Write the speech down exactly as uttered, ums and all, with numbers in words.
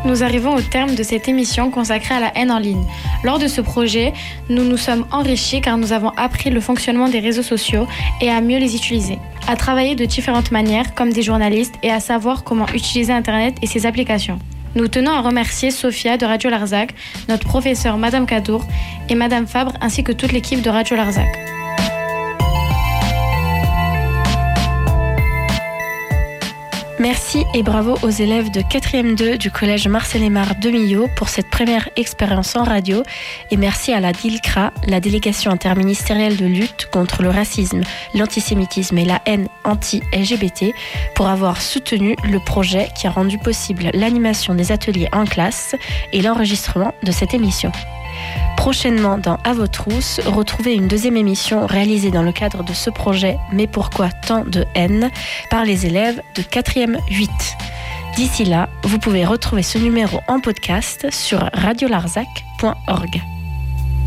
nous arrivons au terme de cette émission consacrée à la haine en ligne. Lors de ce projet, nous nous sommes enrichis car nous avons appris le fonctionnement des réseaux sociaux et à mieux les utiliser, à travailler de différentes manières comme des journalistes et à savoir comment utiliser Internet et ses applications. Nous tenons à remercier Sophia de Radio Larzac, notre professeure Madame Cadour et Madame Fabre ainsi que toute l'équipe de Radio Larzac. Merci et bravo aux élèves de quatrième deux du collège Marcel Aymar de Millau pour cette première expérience en radio et merci à la D I L C R A, la délégation interministérielle de lutte contre le racisme, l'antisémitisme et la haine anti-L G B T pour avoir soutenu le projet qui a rendu possible l'animation des ateliers en classe et l'enregistrement de cette émission. Prochainement dans À vos trousses, retrouvez une deuxième émission réalisée dans le cadre de ce projet Mais pourquoi tant de haine par les élèves de quatrième huit. D'ici là, vous pouvez retrouver ce numéro en podcast sur radio larzac point org.